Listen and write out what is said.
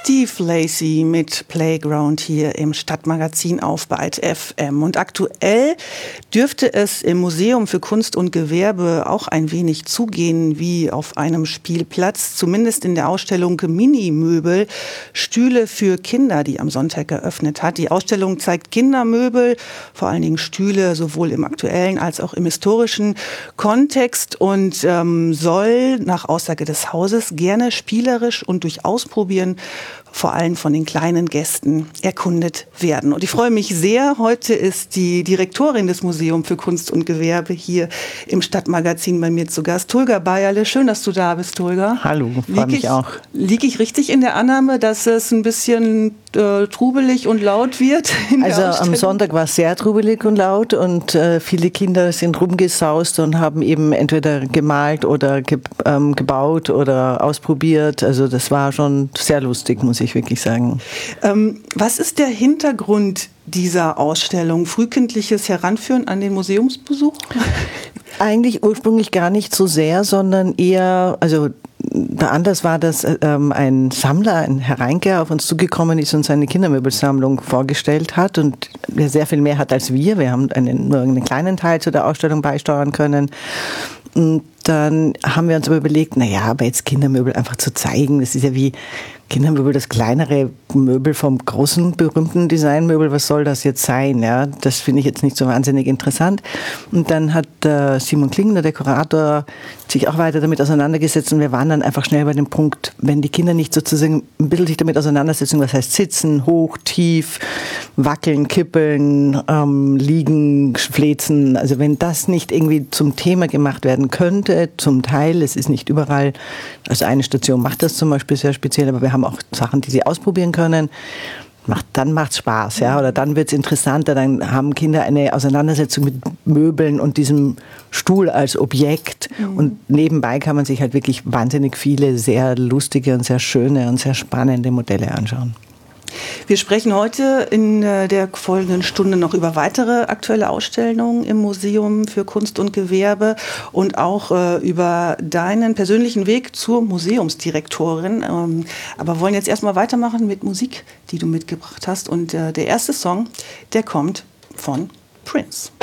Steve Lacy mit Playground hier im Stadtmagazin auf Byte FM. Und aktuell dürfte es im Museum für Kunst und Gewerbe auch ein wenig zugehen wie auf einem Spielplatz. Zumindest in der Ausstellung Minimöbel, Stühle für Kinder, die am Sonntag eröffnet hat. Die Ausstellung zeigt Kindermöbel, vor allen Dingen Stühle, sowohl im aktuellen als auch im historischen Kontext und soll nach Aussage des Hauses gerne spielerisch und durch Ausprobieren vor allem von den kleinen Gästen erkundet werden. Und ich freue mich sehr. Heute ist die Direktorin des Museums für Kunst und Gewerbe hier im Stadtmagazin bei mir zu Gast, Tulga Bayerle. Schön, dass du da bist, Tulga. Hallo, freue mich auch. Liege ich richtig in der Annahme, dass es ein bisschen trubelig und laut wird? Also am Sonntag war es sehr trubelig und laut und viele Kinder sind rumgesaust und haben eben entweder gemalt oder gebaut oder ausprobiert. Also das war schon sehr lustig, muss ich wirklich sagen. Was ist der Hintergrund dieser Ausstellung? Frühkindliches Heranführen an den Museumsbesuch? Eigentlich ursprünglich gar nicht so sehr, sondern eher, also der Anlass war, dass ein Sammler, ein Herr Reinke, auf uns zugekommen ist und seine Kindermöbelsammlung vorgestellt hat und der sehr viel mehr hat als wir. Wir haben nur einen kleinen Teil zu der Ausstellung beisteuern können. Und dann haben wir uns aber überlegt, aber jetzt Kindermöbel einfach zu zeigen, das ist ja wie Kindermöbel, das kleinere Möbel vom großen, berühmten Designmöbel, was soll das jetzt sein? Ja, das finde ich jetzt nicht so wahnsinnig interessant. Und dann hat Simon Klingner, der Kurator, sich auch weiter damit auseinandergesetzt und wir waren dann einfach schnell bei dem Punkt, wenn die Kinder nicht sozusagen ein bisschen sich damit auseinandersetzen, was heißt sitzen, hoch, tief, wackeln, kippeln, liegen, flezen, also wenn das nicht irgendwie zum Thema gemacht werden könnte, zum Teil, es ist nicht überall, also eine Station macht das zum Beispiel sehr speziell, aber wir haben auch Sachen, die sie ausprobieren können. Dann macht's Spaß, ja, oder dann wird's interessanter, dann haben Kinder eine Auseinandersetzung mit Möbeln und diesem Stuhl als Objekt und nebenbei kann man sich halt wirklich wahnsinnig viele sehr lustige und sehr schöne und sehr spannende Modelle anschauen. Wir sprechen heute in der folgenden Stunde noch über weitere aktuelle Ausstellungen im Museum für Kunst und Gewerbe und auch über deinen persönlichen Weg zur Museumsdirektorin. Aber wollen jetzt erstmal weitermachen mit Musik, die du mitgebracht hast. Und der erste Song, der kommt von Prince.